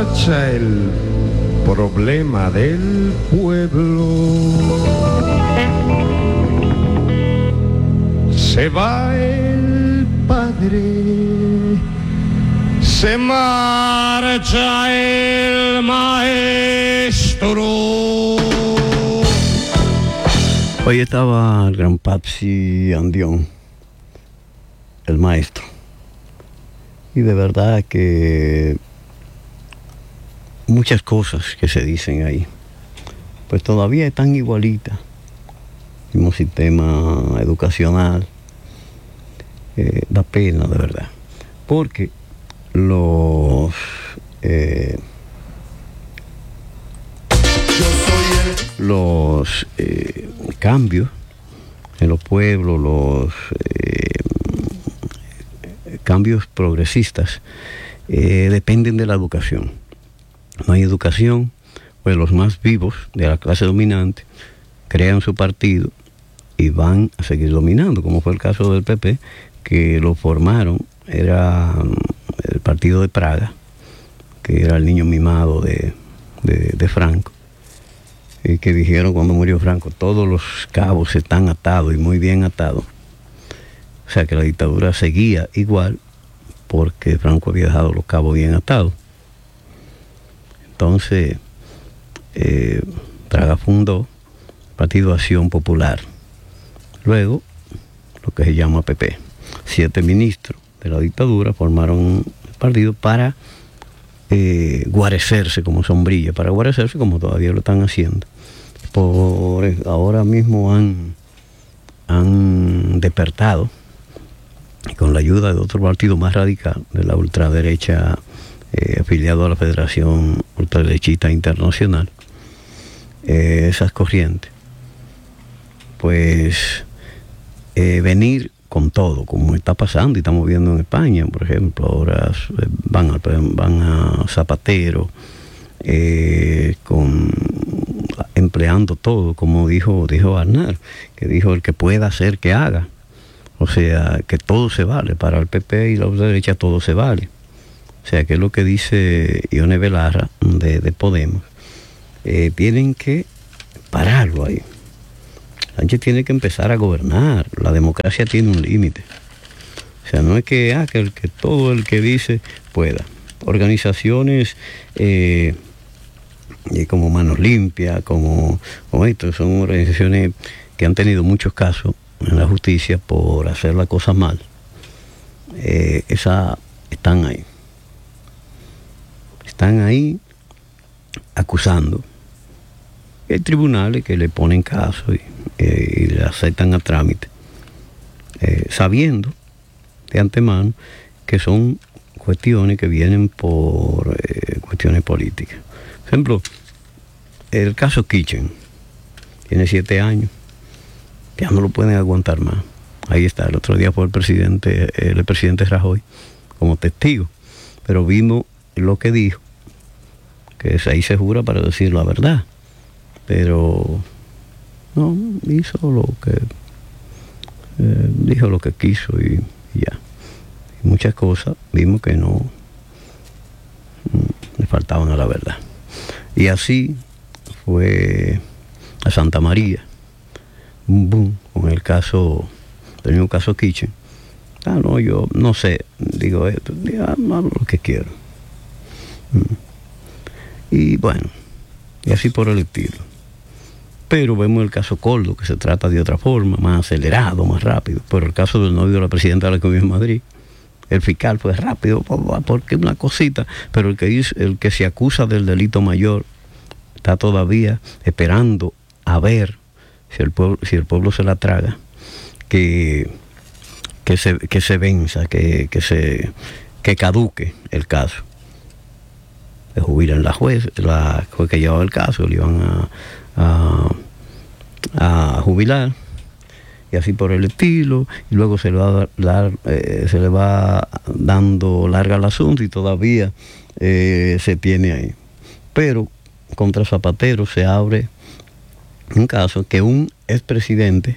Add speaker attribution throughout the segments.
Speaker 1: El problema del pueblo. Se va el padre, se marcha el maestro.
Speaker 2: Hoy estaba el gran Papsi Andión, el maestro, y de verdad que muchas cosas que se dicen ahí, pues todavía están igualitas. El mismo sistema educacional, da pena de verdad, porque los cambios en los pueblos, los cambios progresistas, dependen de la educación. No hay educación, pues los más vivos de la clase dominante crean su partido y van a seguir dominando, como fue el caso del PP, que lo formaron, era el partido de Praga, que era el niño mimado de Franco, y que dijeron cuando murió Franco, todos los cabos están atados y muy bien atados. O sea que la dictadura seguía igual porque Franco había dejado los cabos bien atados. Entonces, Praga fundó Partido Acción Popular. Luego, lo que se llama PP. 7 ministros de la dictadura formaron el partido para guarecerse como sombrilla, para guarecerse como todavía lo están haciendo. Ahora mismo han despertado, y con la ayuda de otro partido más radical, de la ultraderecha, afiliado a la Federación Ultraderechista Internacional, esas corrientes, pues venir con todo, como está pasando y estamos viendo en España, por ejemplo, ahora van a Zapatero, empleando todo, como dijo Aznar, que dijo el que pueda hacer que haga, o sea, que todo se vale, para el PP y la ultraderecha todo se vale. O sea, que es lo que dice Ione Belarra de Podemos. Tienen que pararlo ahí. Sánchez tiene que empezar a gobernar. La democracia tiene un límite. O sea, no es que todo el que dice pueda. Organizaciones como Manos Limpias, como esto, son organizaciones que han tenido muchos casos en la justicia por hacer las cosas mal. Esas están ahí. Están ahí acusando. Hay tribunales que le ponen caso y le aceptan a trámite, sabiendo de antemano que son cuestiones que vienen por cuestiones políticas. Por ejemplo, el caso Kitchen tiene 7 años, ya no lo pueden aguantar más. Ahí está, el otro día fue el presidente Rajoy como testigo, pero vimos lo que dijo, que ahí se jura para decir la verdad, pero no hizo lo que dijo lo que quiso y ya. Y muchas cosas vimos que no le faltaban a la verdad. Y así fue a Santa María, con el mismo caso Kitchen. No, yo no sé, digo esto, hago lo que quiero. Y bueno, y así por el estilo. Pero vemos el caso Coldo, que se trata de otra forma, más acelerado, más rápido. Pero el caso del novio de la presidenta de la Comunidad de Madrid, el fiscal fue rápido, porque una cosita, pero el que se acusa del delito mayor está todavía esperando a ver si el pueblo se la traga, que se venza, que caduque el caso. Le jubilan la juez que llevaba el caso, le iban a jubilar, y así por el estilo, y luego se le va dando larga el asunto y todavía se tiene ahí. Pero contra Zapatero se abre un caso que un expresidente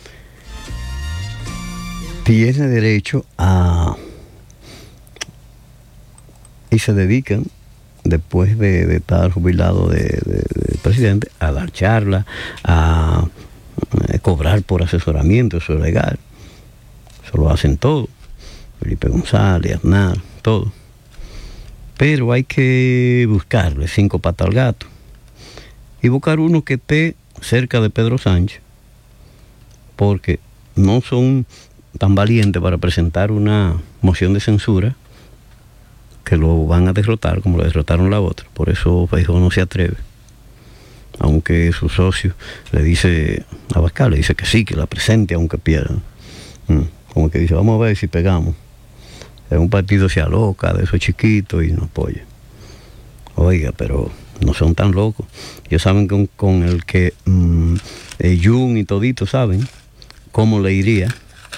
Speaker 2: tiene derecho a, y se dedican después de estar jubilado de presidente, a dar charlas, a cobrar por asesoramiento, eso es legal. Eso lo hacen todos. Felipe González, Aznar, todo. Pero hay que buscarle 5 patas al gato. Y buscar uno que esté cerca de Pedro Sánchez, porque no son tan valientes para presentar una moción de censura que lo van a derrotar como lo derrotaron la otra. Por eso Feijóo no se atreve, aunque su socio le dice, Abascal le dice que sí, que la presente aunque pierda. Como que dice, vamos a ver si pegamos. Es un partido se aloca de esos chiquitos y no apoya. Oiga, pero no son tan locos. Ellos saben con el que Jun y todito saben cómo le iría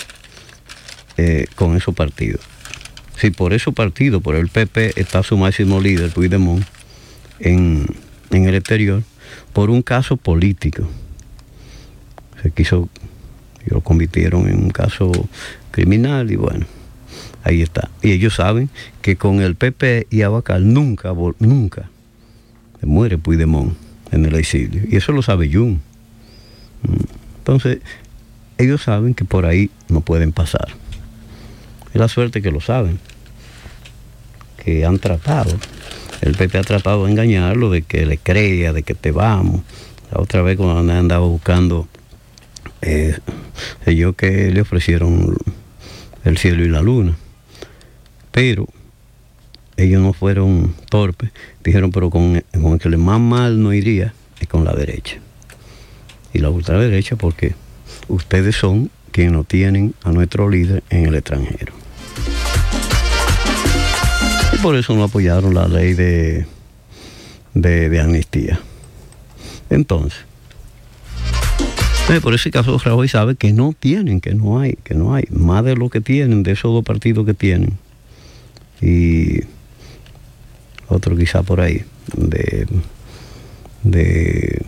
Speaker 2: con esos partidos. Si por esos partidos, por el PP, está su máximo líder, Puigdemont, en el exterior, por un caso político. Y lo convirtieron en un caso criminal y bueno, ahí está. Y ellos saben que con el PP y Abascal nunca muere Puigdemont en el exilio. Y eso lo sabe Jun. Entonces, ellos saben que por ahí no pueden pasar. Es la suerte que lo saben. Que han tratado. El PP ha tratado de engañarlo, de que le crea, de que te vamos. La otra vez cuando andaba buscando, ellos que le ofrecieron el cielo y la luna. Pero ellos no fueron torpes. Dijeron, pero con el que más mal no iría es con la derecha. Y la ultraderecha porque ustedes son quienes no tienen a nuestro líder en el extranjero. Y por eso no apoyaron la ley de amnistía. Entonces, por ese caso Rajoy sabe que no tienen, que no hay más de lo que tienen, de esos 2 partidos que tienen. Y otro quizá por ahí, de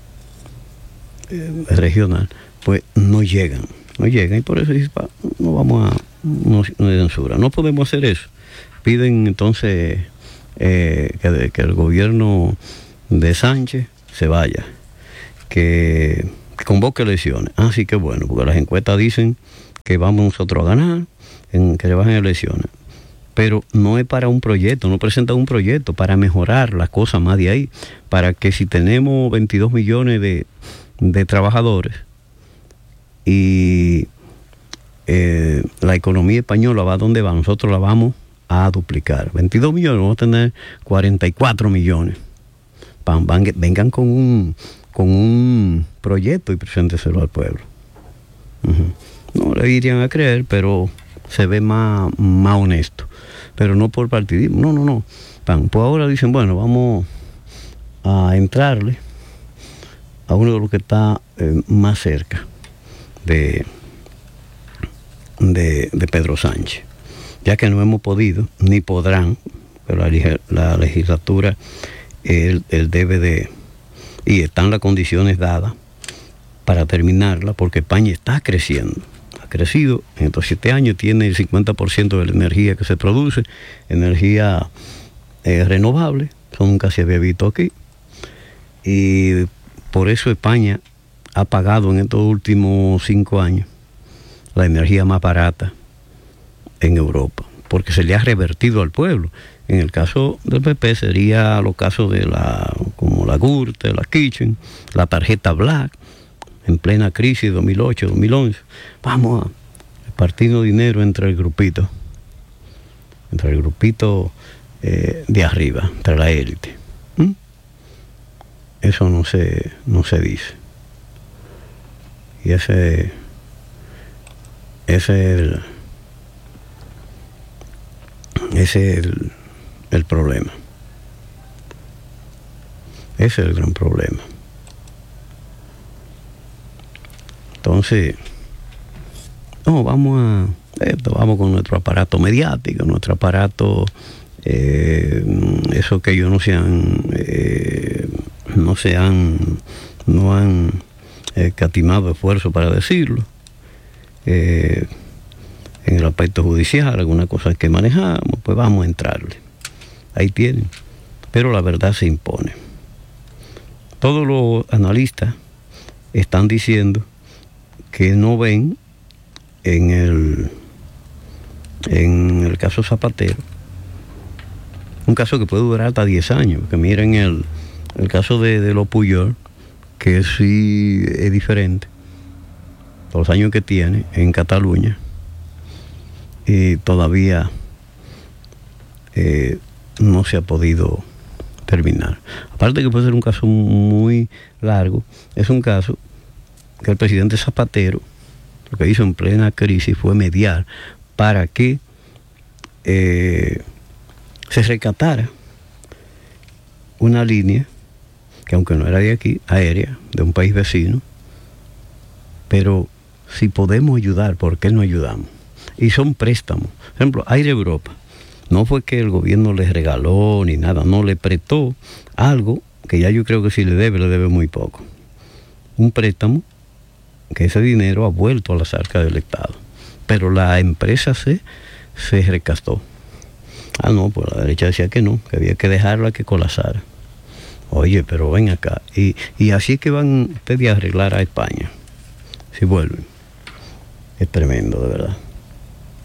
Speaker 2: regional, pues no llegan, y por eso dice, no vamos a, no censura, no podemos hacer eso. Piden entonces que el gobierno de Sánchez se vaya, que convoque elecciones. Así que bueno, porque las encuestas dicen que vamos nosotros a ganar, que le bajen elecciones. Pero no es para un proyecto, no presentan un proyecto para mejorar las cosas más de ahí, para que si tenemos 22 millones de trabajadores y la economía española va donde va, nosotros la vamos a duplicar. 22 millones, vamos a tener 44 millones. Vengan con un proyecto y presénteselo al pueblo. No le irían a creer, pero se ve más honesto. Pero no por partidismo, no. Pues ahora dicen, bueno, vamos a entrarle a uno de los que está más cerca de Pedro Sánchez, ya que no hemos podido, ni podrán, pero la legislatura, él debe de, y están las condiciones dadas para terminarla, porque España está creciendo. Crecido en estos 7 años, tiene el 50% de la energía que se produce, energía renovable, eso nunca se había visto aquí, y por eso España ha pagado en estos últimos 5 años la energía más barata en Europa, porque se le ha revertido al pueblo. En el caso del PP sería los casos de como la Gürtel, la Kitchen, la tarjeta Black, en plena crisis 2008, 2011, vamos a repartirnos dinero entre el grupito de arriba, entre la élite. Eso no se dice. Y ese es el problema. Ese es el gran problema. Entonces, vamos con nuestro aparato mediático, nuestro aparato, eso que ellos no han escatimado esfuerzo para decirlo, en el aspecto judicial, algunas cosas que manejamos, pues vamos a entrarle. Ahí tienen pero la verdad se impone. Todos los analistas están diciendo que no ven en el caso Zapatero un caso que puede durar hasta 10 años, que miren el caso de los Puyol, que sí es diferente, los años que tiene en Cataluña, y todavía no se ha podido terminar. Aparte que puede ser un caso muy largo, es un caso que el presidente Zapatero lo que hizo en plena crisis fue mediar para que se rescatara una línea que, aunque no era de aquí, aérea, de un país vecino, pero si podemos ayudar, ¿por qué no ayudamos? Y son préstamos. Por ejemplo, Air Europa, no fue que el gobierno les regaló ni nada, no, le prestó algo que ya yo creo que si le debe muy poco. Un préstamo que ese dinero ha vuelto a las arcas del Estado. Pero la empresa se rescató. No, pues la derecha decía que no, que había que dejarla que colapsara. Oye, pero ven acá. Y así es que van ustedes a arreglar a España. Si vuelven. Es tremendo, de verdad.